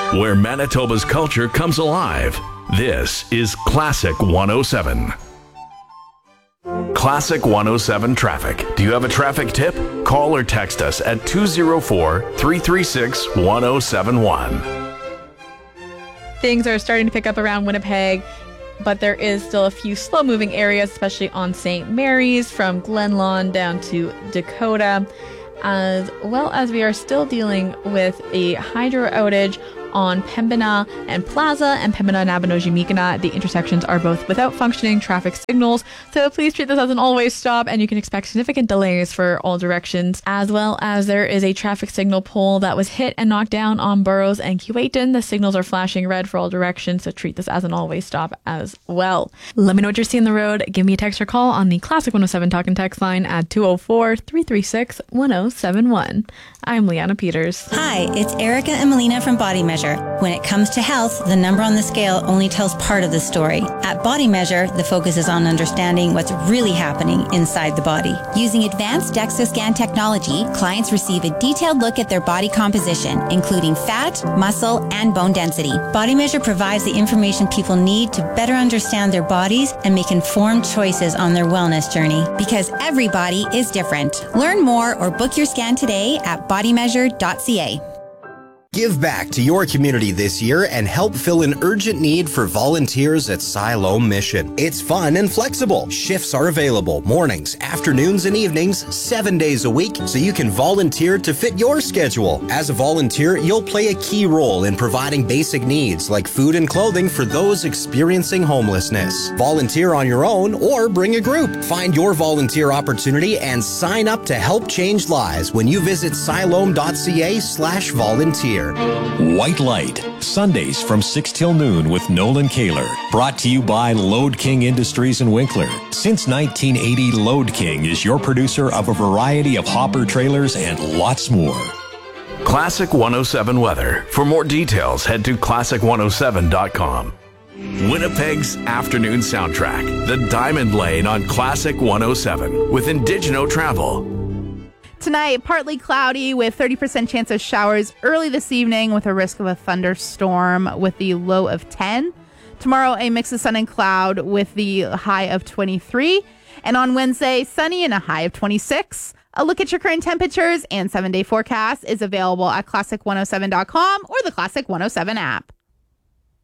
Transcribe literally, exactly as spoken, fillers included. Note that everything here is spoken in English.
where Manitoba's culture comes alive. This is Classic one oh seven. Classic one oh seven Traffic. Do you have a traffic tip? Call or text us at two oh four, three three six, one oh seven one. Things are starting to pick up around Winnipeg, but there is still a few slow-moving areas, especially on Saint Mary's from Glenlawn down to Dakota, as well as we are still dealing with a hydro outage on Pembina and Plaza and Pembina and Abinogi-Mikana. The intersections are both without functioning traffic signals, so please treat this as an always stop, and you can expect significant delays for all directions, as well as there is a traffic signal pole that was hit and knocked down on Burroughs and Keewatin. The signals are flashing red for all directions, so treat this as an always stop as well. Let me know what you're seeing on the road. Give me a text or call on the Classic one oh seven Talk and Text line at two oh four, three three six, one oh seven one. I'm Leanna Peters. Hi, it's Erica and Melina from Body Measure. When it comes to health, the number on the scale only tells part of the story. At Body Measure, the focus is on understanding what's really happening inside the body. Using advanced DEXA scan technology, clients receive a detailed look at their body composition, including fat, muscle, and bone density. Body Measure provides the information people need to better understand their bodies and make informed choices on their wellness journey. Because every body is different. Learn more or book your scan today at body measure dot c a. Give back to your community this year and help fill an urgent need for volunteers at Siloam Mission. It's fun and flexible. Shifts are available mornings, afternoons, and evenings, seven days a week, so you can volunteer to fit your schedule. As a volunteer, you'll play a key role in providing basic needs like food and clothing for those experiencing homelessness. Volunteer on your own or bring a group. Find your volunteer opportunity and sign up to help change lives when you visit siloam dot c a slash volunteer. White Light, Sundays from six till noon with Nolan Kaler. Brought to you by Load King Industries in Winkler. Since nineteen eighty, Load King is your producer of a variety of hopper trailers and lots more. Classic one oh seven weather. For more details, head to classic one oh seven dot com. Winnipeg's afternoon soundtrack, The Diamond Lane on Classic one oh seven with Indigeno Travel. Tonight, partly cloudy with thirty percent chance of showers early this evening with a risk of a thunderstorm with the low of ten. Tomorrow, a mix of sun and cloud with the high of twenty-three. And on Wednesday, sunny and a high of twenty-six. A look at your current temperatures and seven-day forecast is available at classic one oh seven dot com or the Classic one oh seven app.